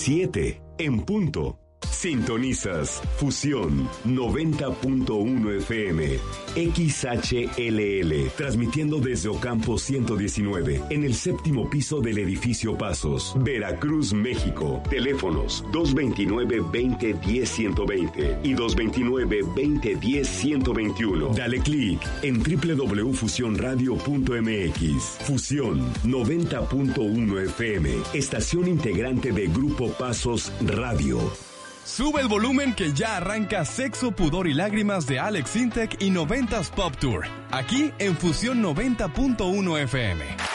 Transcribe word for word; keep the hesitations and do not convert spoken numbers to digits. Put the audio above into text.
siete en punto. Sintonizas Fusión noventa punto uno F M, X H L L, transmitiendo desde Ocampo ciento diecinueve, en el séptimo piso del edificio Pasos, Veracruz, México. Teléfonos dos veintinueve, veinte, diez, ciento veinte y dos veintinueve, veinte, diez, ciento veintiuno. Dale clic en doble u doble u doble u punto fusión radio punto m x. Fusión noventa punto uno F M, estación integrante de Grupo Pasos Radio. Sube el volumen que ya arranca Sexo, Pudor y Lágrimas de Alex Intec y noventas Pop Tour. Aquí en Fusión noventa punto uno F M.